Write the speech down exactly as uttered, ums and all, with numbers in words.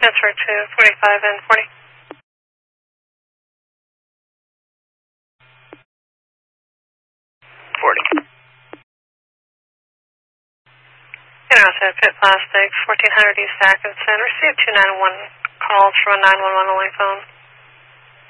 Transfer to forty-five and forty. forty. Interrupted Pit Plastics, fourteen hundred East Atkinson. Received two nine one calls from a nine one one only phone.